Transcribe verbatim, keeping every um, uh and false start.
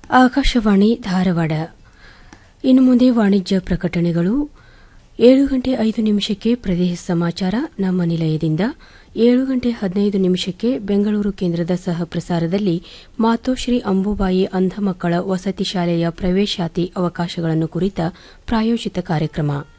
ಆಕಾಶವಾಣಿ ಧಾರವಾಡ. ಇನ್ನು ಮುಂದೆ ವಾಣಿಜ್ಯ ಪ್ರಕಟಣೆಗಳು. ಏಳು ಗಂಟೆ ಐದು ನಿಮಿಷಕ್ಕೆ ಪ್ರದೇಶ ಸಮಾಚಾರ ನಮ್ಮ ನಿಲಯದಿಂದ. ಏಳು ಗಂಟೆ ಹದಿನೈದು ನಿಮಿಷಕ್ಕೆ ಬೆಂಗಳೂರು ಕೇಂದ್ರದ ಸಹ ಪ್ರಸಾರದಲ್ಲಿ ಮಾತೋಶ್ರೀ ಅಂಬುಬಾಯಿ ಅಂಧ ಮಕ್ಕಳ ವಸತಿ ಶಾಲೆಯ ಪ್ರವೇಶಾತಿ ಅವಕಾಶಗಳನ್ನು ಕುರಿತ ಪ್ರಾಯೋಜಿತ ಕಾರ್ಯಕ್ರಮ.